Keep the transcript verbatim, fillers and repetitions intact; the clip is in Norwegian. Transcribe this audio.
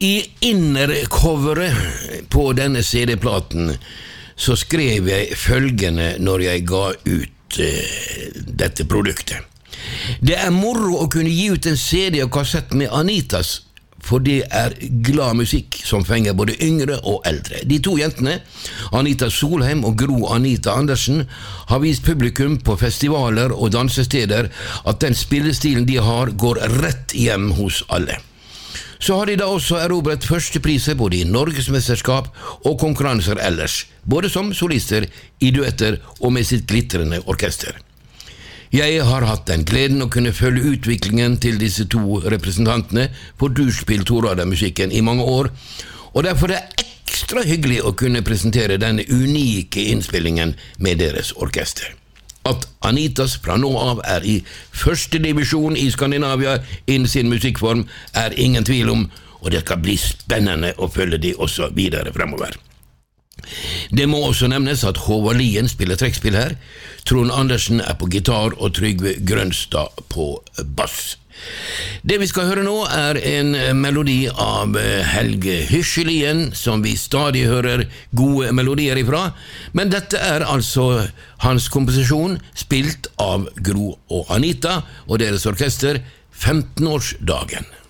I innercoveret på denne C D-platen så skrev jeg følgende når jeg ga ut uh, dette produktet. Det er moro å kunne gi ut en C D og kassett med Anitas, for det er glad musikk som fenger både yngre og eldre. De to jentene, Anita Solheim og Gro Anita Andersen, har vist publikum på festivaler og dansesteder at den spillestilen de har går rett hjem hos alle. Så har de da også erobret førstepriser både i Norgesmesterskap og konkurranser ellers, både som solister, i duetter og med sitt glitrende orkester. Jeg har hatt den gleden å kunne følge utviklingen til disse to representantene på Durspill Torada-musikken i mange år, og derfor er det ekstra hyggelig å kunne presentere denne unike innspillingen med deres orkester. At Anitas fra nå av er i første divisjon i Skandinavia innen sin musikkform er ingen tvil om, og det skal bli spennende å følge de også videre fremover. Det må også nevnes at Håvard Lien spiller trekkspill her, Trond Andersen er på gitar og Trygve Grønstad på bass. Det vi skal høre nå er en melodi av Helge Hyrselien, som vi stadig hører gode melodier ifra, men dette er altså hans komposisjon, spilt av Gro og Anita og deres orkester, femtenårsdagen.